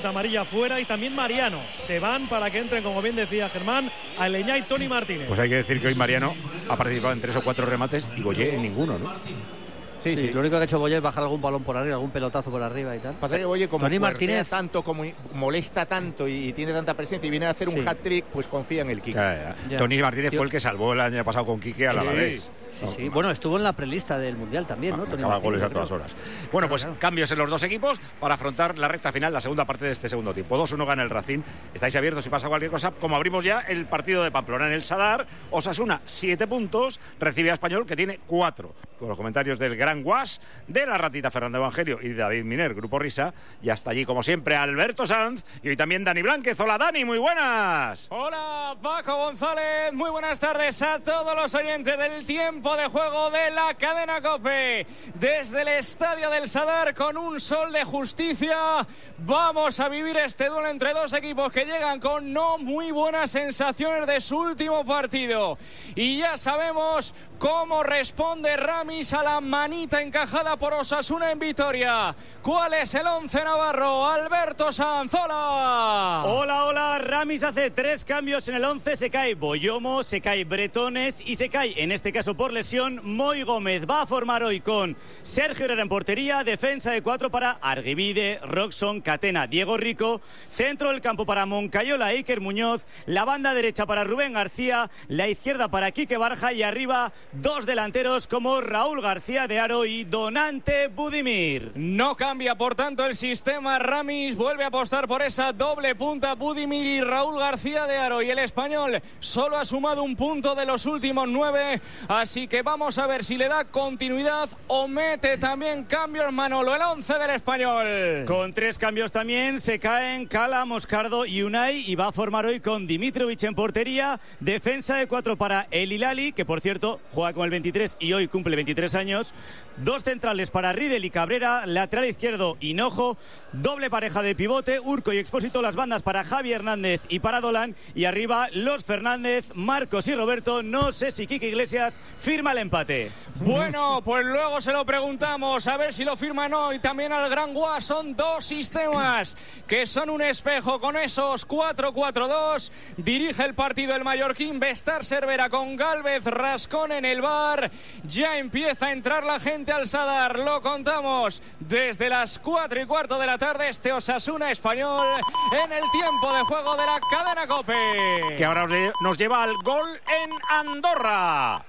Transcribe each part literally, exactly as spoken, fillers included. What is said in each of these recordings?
tarjeta amarilla fuera, y también Mariano. Se van para que entren, como bien decía Germán, Aleñá y Toni Martínez. Pues hay que decir que hoy Mariano ha participado en tres o cuatro remates y Boyé en ninguno, ¿no? Sí, sí, sí, lo único que ha hecho Boyé es bajar algún balón por arriba, algún pelotazo por arriba y tal. Pasa que Boyé, como Toni Martínez tanto, como molesta tanto y tiene tanta presencia y viene a hacer sí. un hat-trick, pues confía en el Quique. Ya, ya. Ya. Toni Martínez Tío. fue el que salvó el año pasado con Quique a la vez. Sí, sí. Bueno, estuvo en la prelista del Mundial también, ¿no? Ah, acaba goles a todas horas. Bueno, pues claro. cambios en los dos equipos para afrontar la recta final, la segunda parte de este segundo tiempo. dos uno gana el Racing. Estáis abiertos si pasa cualquier cosa. Como abrimos ya el partido de Pamplona en el Sadar, Osasuna, siete puntos, recibe a Español, que tiene cuatro. Con los comentarios del gran Guas, de la ratita Fernando Evangelio y de David Miner, Grupo Risa. Y hasta allí, como siempre, Alberto Sanz y hoy también Dani Blánquez. Hola, Dani, muy buenas. Hola, Paco González. Muy buenas tardes a todos los oyentes del tiempo de juego de la cadena COPE. Desde el estadio del Sadar, con un sol de justicia, vamos a vivir este duelo entre dos equipos que llegan con no muy buenas sensaciones de su último partido. Y ya sabemos cómo responde Ramis a la manita encajada por Osasuna en Vitoria. ¿Cuál es el once navarro? Alberto Sanz, hola. Hola, hola. Ramis hace tres cambios en el once. Se cae Boyomo, se cae Bretones y se cae, en este caso por lesión, Moy Gómez. Va a formar hoy con Sergio Herrera en portería, defensa de cuatro para Arguivide, Roxon, Catena, Diego Rico, centro del campo para Moncayola, Iker Muñoz, la banda derecha para Rubén García, la izquierda para Quique Barja y arriba dos delanteros como Raúl García de Aro y Donante Budimir. No cambia, por tanto, el sistema. Ramis vuelve a apostar por esa doble punta, Budimir y Raúl García de Aro, y el Español solo ha sumado un punto de los últimos nueve, así que vamos a ver si le da continuidad o mete también cambios Manolo, el once del Español. Con tres cambios también se caen Cala, Moscardo y Unai, y va a formar hoy con Dimitrovic en portería, defensa de cuatro para El Hilali, que por cierto juega con el veintitrés y hoy cumple veintitrés años, dos centrales para Riedel y Cabrera, lateral izquierdo Hinojo, doble pareja de pivote, Urco y Expósito, las bandas para Javi Hernández y para Dolan, y arriba los Fernández, Marcos y Roberto. No sé si Quique Iglesias firma el empate. Bueno, pues luego se lo preguntamos, a ver si lo firman hoy. También al Gran Guas. Son dos sistemas que son un espejo con esos cuatro cuatro dos. Dirige el partido el mallorquín Bestar Cervera con Gálvez Rascón en el bar. Ya empieza a entrar la gente al Sadar. Lo contamos desde las cuatro y cuarto de la tarde. Este Osasuna Español en el tiempo de juego de la cadena COPE. Que ahora nos lleva al gol en Andorra.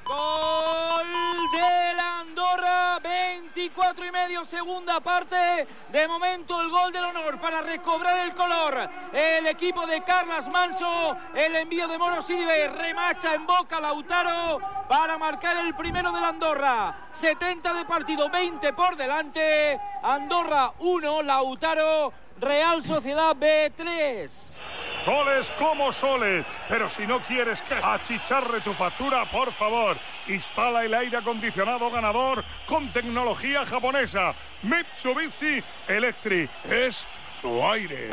Gol del Andorra, veinticuatro y medio, segunda parte. De momento el gol del honor para recobrar el color. El equipo de Carlas Manso, el envío de Moro Sidibe, remacha en boca Lautaro para marcar el primero del Andorra. setenta de partido, veinte por delante. Andorra uno, Lautaro, Real Sociedad B tres. Goles como soles, pero si no quieres que achicharre tu factura, por favor, instala el aire acondicionado ganador con tecnología japonesa. Mitsubishi Electric es tu aire.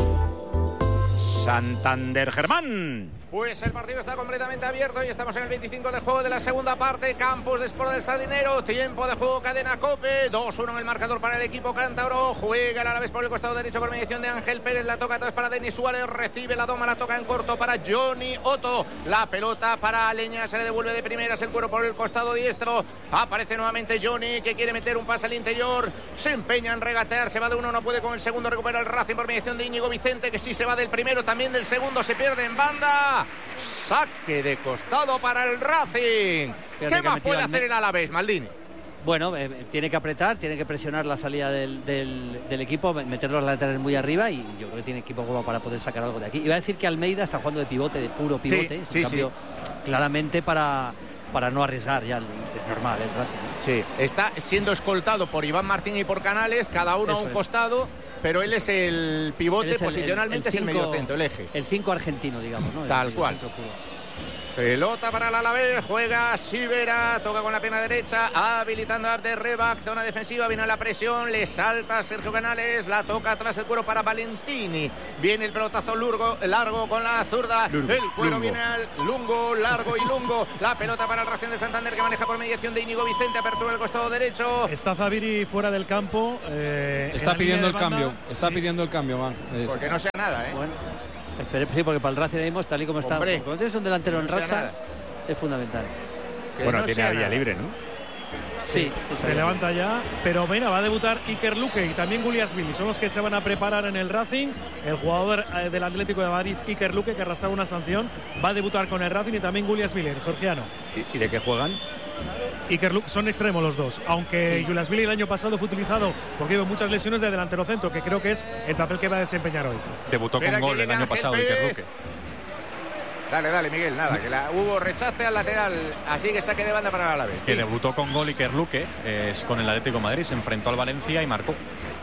Santander, Germán. Pues el partido está completamente abierto y estamos en el veinticinco de juego de la segunda parte. Campos de Sport del Sardinero, tiempo de juego cadena COPE, dos uno en el marcador para el equipo cántabro. Juega el Alavés por el costado derecho por mediación de Ángel Pérez, la toca atrás para Denis Suárez, recibe la doma, la toca en corto para Johnny Otto, la pelota para Aleñá, se le devuelve de primeras el cuero por el costado diestro, aparece nuevamente Johnny que quiere meter un pase al interior, se empeña en regatear, se va de uno, no puede con el segundo, recupera el Racing por mediación de Íñigo Vicente, que sí se va del primero, también del segundo, se pierde en banda. Saque de costado para el Racing. Fíjate ¿Qué más puede hacer el Alavés, Maldini? Bueno, eh, tiene que apretar, tiene que presionar la salida del, del, del equipo, meter los laterales muy arriba, y yo creo que tiene equipo como para poder sacar algo de aquí. Iba a decir que Almeida está jugando de pivote, de puro pivote, sí, es un sí, cambio sí. claramente para, para no arriesgar, ya es normal el Racing, ¿no? Sí, está siendo escoltado por Iván Martín y por Canales, cada uno Eso a un es. costado. Pero él es el pivote, es el, posicionalmente el, el cinco, es el mediocentro, el eje. El cinco argentino, digamos, ¿no? Tal el cual. Pelota para el Alavés, juega Sivera, toca con la pierna derecha, habilitando a Abderrebak, zona defensiva, viene la presión, le salta Sergio Canales, la toca tras el cuero para Valentini, viene el pelotazo largo, largo con la zurda, Lurgo, el cuero Lungo. Viene al Lungo, largo y Lungo, la pelota para el Racing de Santander que maneja por mediación de Íñigo Vicente, apertura del costado derecho. Está Zaviri fuera del campo. Eh, está pidiendo el cambio, está sí. pidiendo el cambio, man. Porque no sea nada, ¿eh? Bueno. Espere, sí, porque para el Racing mismo, tal y como está, Hombre, como tienes un delantero en no racha, es fundamental. Que bueno, no tiene la vía libre, ¿no? Sí, sí se levanta ya, pero mira, va a debutar Iker Luque y también Guliasvili, son los que se van a preparar en el Racing. El jugador eh, del Atlético de Madrid, Iker Luque, que arrastraba una sanción, va a debutar con el Racing, y también Guliasvili, el georgiano. ¿Y, ¿Y de qué juegan? Iker Luque, son extremos los dos, aunque Guliasvili el año pasado fue utilizado porque tuvo muchas lesiones de delantero centro, que creo que es el papel que va a desempeñar hoy. Debutó Mira con gol el año pasado Iker Luque. Dale, dale, Miguel, nada, que la, hubo rechace al lateral, así que saque de banda para el Alavés. Que debutó con gol Iker Luque, es con el Atlético de Madrid, se enfrentó al Valencia y marcó.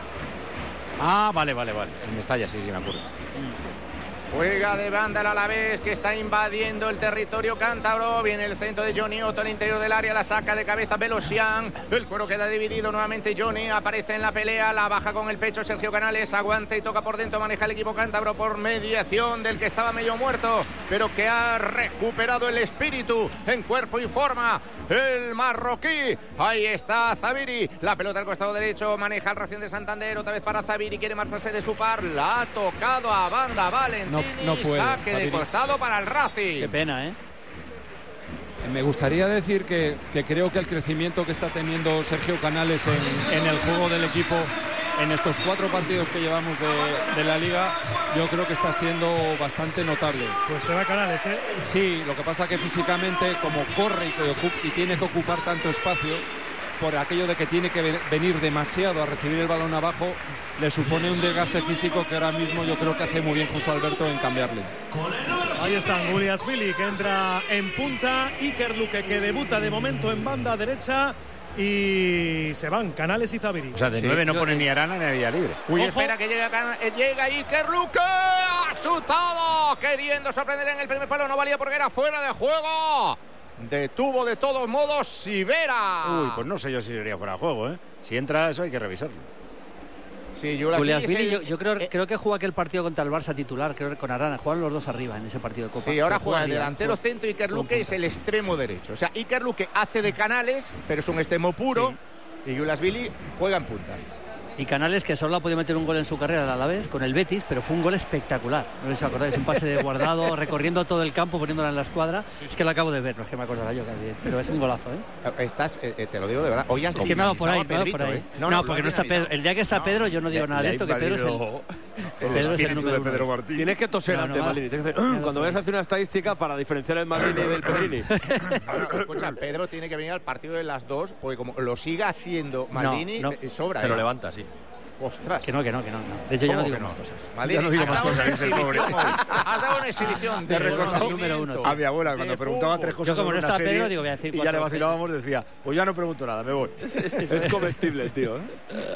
Ah, vale, vale, vale. En Mestalla, sí, sí, me acuerdo. Juega de banda el Alavés, que está invadiendo el territorio cántabro. Viene el centro de Johnny Otto al interior del área, la saca de cabeza Belosian. El cuero queda dividido nuevamente. Johnny aparece en la pelea, la baja con el pecho Sergio Canales, aguanta y toca por dentro, maneja el equipo cántabro por mediación del que estaba medio muerto, pero que ha recuperado el espíritu en cuerpo y forma. El marroquí, ahí está Zaviri, la pelota al costado derecho, maneja el Racing de Santander, otra vez para Zaviri, quiere marcharse de su par, la ha tocado a banda Valentín. No, no puede, saque Zaviri. De costado para el Racing. Qué pena, ¿eh? Me gustaría decir que, que creo que el crecimiento que está teniendo Sergio Canales en, en el juego del equipo en estos cuatro partidos que llevamos de, de la Liga, yo creo que está siendo bastante notable. Pues se va Canales, ¿eh? Sí, lo que pasa que físicamente, como corre y, que, y tiene que ocupar tanto espacio, por aquello de que tiene que venir demasiado a recibir el balón abajo, le supone un desgaste físico que ahora mismo yo creo que hace muy bien José Alberto en cambiarle. Ahí están Guliasvili, que entra en punta, Iker Luque, que debuta de momento en banda derecha, y se van Canales y Zaviri. O sea, de sí, nueve no pone ni Arana ni a vía libre. Uy, Ojo. espera que llega, llega Iker Luque, ha chutado, queriendo sorprender en el primer palo, no valía porque era fuera de juego. Detuvo de todos modos Sivera. Uy, pues no sé yo si iría fuera de juego, ¿eh? Si entra eso hay que revisarlo. Sí, yo, el, yo, yo creo, eh, creo que juega aquel partido contra el Barça titular, creo que con Arana, juegan los dos arriba en ese partido de Copa. Sí, ahora juega el delantero centro, Iker Luque es el extremo derecho. O sea, Iker Luque hace de Canales, pero es un extremo puro, sí. Y Guliasvili juega en punta. Y Canales, que solo ha podido meter un gol en su carrera al Alavés con el Betis, pero fue un gol espectacular. No sé si os acordáis, un pase de Guardado recorriendo todo el campo, poniéndola en la escuadra. Es que lo acabo de ver, no es que me acordará yo, pero es un golazo, ¿eh? Estás, eh, te lo digo de verdad. Hoy has es que me hago por ahí, me hago por ahí. ¿eh? No, no, no, porque no está Pedro. El día que está no, Pedro, yo no digo no, nada de esto, que Pedro es el, el Pedro es el número de Pedro Martín. Tienes que toser no, ante no, Maldini. Tienes que hacer, no, cuando vayas a hacer una estadística para diferenciar el Maldini del Pedrini. Escucha, Pedro tiene que venir al partido de las dos, porque como lo siga haciendo Maldini, sobra. Pero levanta, sí. Ostras. Que no, que no, que no. no. De hecho, ya no digo no? más cosas. Vale, ya no digo más cosas, dice el pobre. Has dado una exhibición de recordado número uno. A mi abuela, cuando preguntaba tres cosas yo como sobre no una serie, Pedro, digo, voy a decir y ya le vacilábamos, decía, pues ya no pregunto nada, me voy. Es comestible, tío, ¿eh?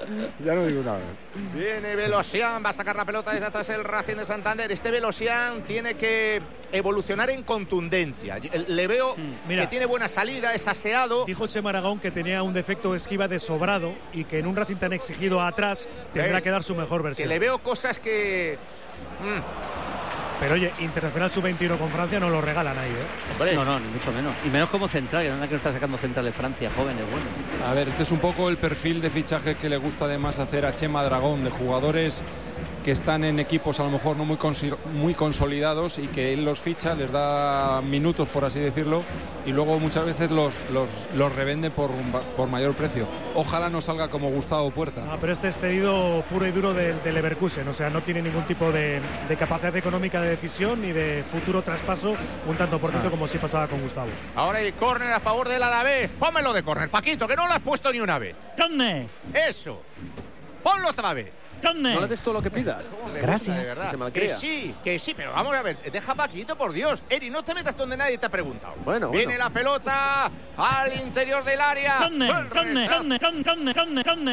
Ya no digo nada. Viene Belosian, va a sacar la pelota desde atrás el Racing de Santander. Este Belosian tiene que evolucionar en contundencia. Le veo mm, mira, que tiene buena salida, es aseado. Dijo Chema Aragón que tenía un defecto de esquiva de sobrado y que en un Racing tan exigido atrás tendrá ¿ves? que dar su mejor versión. Que le veo cosas que... Mm. Pero oye, Internacional sub veintiuno con Francia no lo regalan ahí, ¿eh? No, no, ni mucho menos. Y menos como central, que no es que no está sacando central de Francia, jóvenes, bueno. A ver, este es un poco el perfil de fichaje que le gusta además hacer a Chema Dragón, de jugadores que están en equipos a lo mejor no muy, muy consolidados y que él los ficha, les da minutos, por así decirlo, y luego muchas veces los, los, los revende por, por mayor precio. Ojalá no salga como Gustavo Puerta. Ah, pero este es cedido puro y duro del de Leverkusen, o sea, no tiene ningún tipo de, de capacidad económica de decisión ni de futuro traspaso, un tanto por ciento ah. como sí pasaba con Gustavo. Ahora hay córner a favor del Alavés. Pónmelo de córner, Paquito, que no lo has puesto ni una vez. ¿Dónde? Eso. Ponlo otra vez. No le des todo lo que pidas. Gracias. Gusta, de verdad. Que, que sí, que sí, pero vamos a ver, deja Paquito, por Dios. Eri, no te metas donde nadie te ha preguntado. Bueno, Viene bueno. la pelota al interior del área. ¿Dónde? ¿Dónde? ¿Dónde? ¿Dónde? ¿Dónde? ¿Dónde?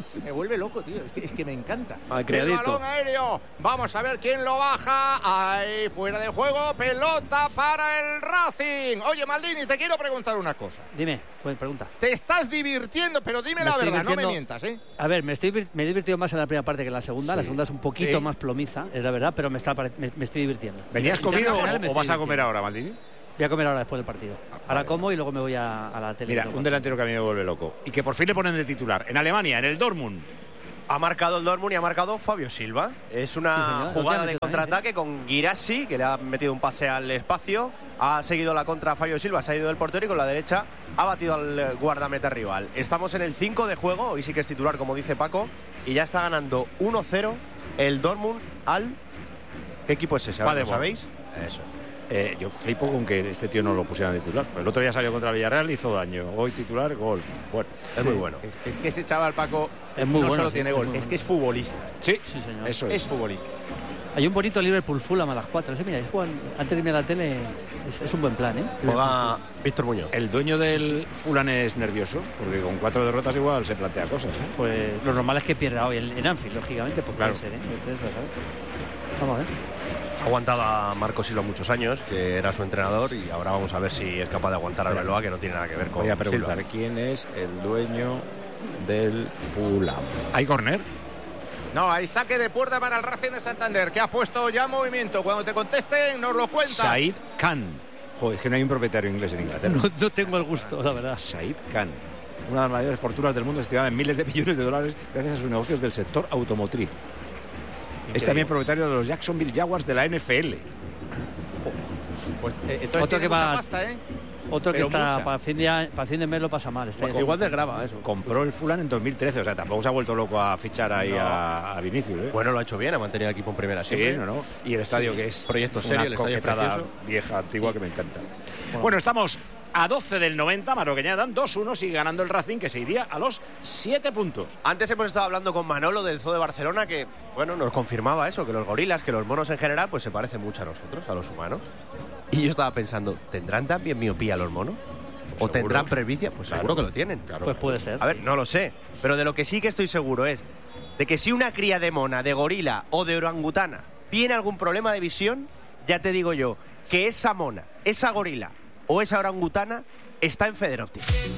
Me vuelve loco, tío. Es que, es que me encanta. Al El criadito. balón aéreo. Vamos a ver quién lo baja. Ahí, fuera de juego. Pelota para el Racing. Oye, Maldini, te quiero preguntar una cosa. Dime, pues pregunta. Te estás divirtiendo, pero dime Me la estoy verdad, no me divirtiendo- mientas, ¿eh? A ver, me, estoy, me he divertido más en la primera parte que en la segunda. Sí. La segunda es un poquito Sí. más plomiza, es la verdad, pero me, está, pare- me, me estoy divirtiendo. ¿Venías Y comido al o, final me o estoy vas a comer divirtiendo. ahora, Maldini? Voy a comer ahora después del partido. Ahora como y luego me voy a, a la tele. Mira, un delantero que a mí me vuelve loco y que por fin le ponen de titular en Alemania, en el Dortmund. Ha marcado el Dortmund y ha marcado Fabio Silva. Es una Sí, señor. jugada Lo de tiene contraataque con Guirassi, que le ha metido un pase al espacio. Ha seguido la contra Fabio Silva, se ha ido del portero y con la derecha ha batido al guardameta rival. Estamos en el cinco de juego, hoy sí que es titular, como dice Paco, y ya está ganando uno cero el Dortmund al... ¿Qué equipo es ese? ¿Lo Paderborn. sabéis? Eso. Eh, yo flipo con que este tío no lo pusieran de titular. El otro día salió contra Villarreal, hizo daño. Hoy titular, gol. Bueno, Es muy bueno. Es, es que ese chaval, Paco, Es muy no bueno, solo sí, tiene es gol, muy es bueno. que es futbolista. sí, Sí, señor. eso Es es. futbolista. Hay un bonito Liverpool Fulham a las cuatro. Ese, mira, juegan, antes de irme a la tele, es, es un buen plan, ¿eh? Juega Víctor Muñoz. El dueño del Fulham es nervioso, porque con cuatro derrotas igual se plantea cosas. ¿eh? Pues lo normal es que pierda hoy en, en Anfield, lógicamente, pues Claro. puede ser, ¿eh? Puede ser, ¿sabes? Vamos a ver. Ha aguantado a Marco Silva muchos años, que era su entrenador, y ahora vamos a ver si es capaz de aguantar a Arbeloa, que no tiene nada que ver con Voy a preguntar Silva. quién es el dueño del Fulham. ¿Hay córner? No, hay saque de puerta para el Racing de Santander, que ha puesto ya movimiento. Cuando te contesten, nos lo cuenta. Said Khan. Joder, es que no hay un propietario inglés en Inglaterra. No, no tengo el gusto, la verdad. Said Khan. Una de las mayores fortunas del mundo, estimada en miles de millones de dólares gracias a sus negocios del sector automotriz. Es también propietario de los Jacksonville Jaguars de la N F L. Pues, eh, entonces Otro tiene que mucha va- pasta, ¿eh? Otro que Pero está mucha. para fin, de, a- para fin de mes lo pasa mal. Está Igual desgrava eso. Compró el Fulham en dos mil trece, o sea, tampoco se ha vuelto loco a fichar ahí a, a Vinicius. ¿eh? Bueno, lo ha hecho bien, ha mantenido el equipo en primera Sí, siempre. no, no. Y el estadio que es Proyecto una serio, el estadio coquetada precioso. vieja, antigua, que me encanta. Bueno, estamos a doce del noventa, Maroqueñadan dos uno, sigue ganando el Racing, que se iría a los siete puntos. Antes hemos estado hablando con Manolo del Zoo de Barcelona, que bueno, nos confirmaba eso, que los gorilas, que los monos en general, pues se parecen mucho a nosotros, a los humanos. Y yo estaba pensando, ¿tendrán también miopía los monos? ¿O Seguro. tendrán presbicia? Pues Claro. seguro que lo tienen. Claro. Pues puede ser. A ver, no lo sé, pero de lo que sí que estoy seguro es de que si una cría de mona, de gorila o de orangutana tiene algún problema de visión, ya te digo yo que esa mona, esa gorila o esa orangutana está en Federóptica.